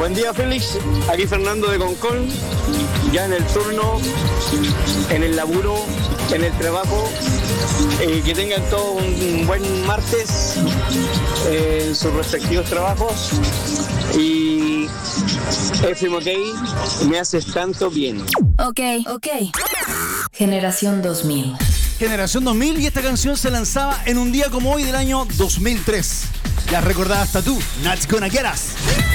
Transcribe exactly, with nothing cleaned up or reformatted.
Buen día, Félix. Aquí Fernando de Concón, ya en el turno, en el laburo, en el trabajo. Eh, que tengan todo un buen martes eh, en sus respectivos trabajos. Y F M OK, me haces tanto bien. Ok, ok. Generación dos mil. Generación dos mil, y esta canción se lanzaba en un día como hoy del año dos mil tres. La recordada hasta tú, Not Gonna Get Us.